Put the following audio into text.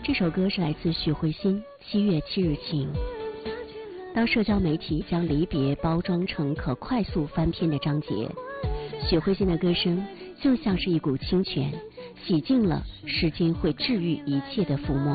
这首歌是来自许慧欣《7月7日晴》。当社交媒体将离别包装成可快速翻篇的章节，许慧欣的歌声就像是一股清泉，洗净了时间会治愈一切的浮沫。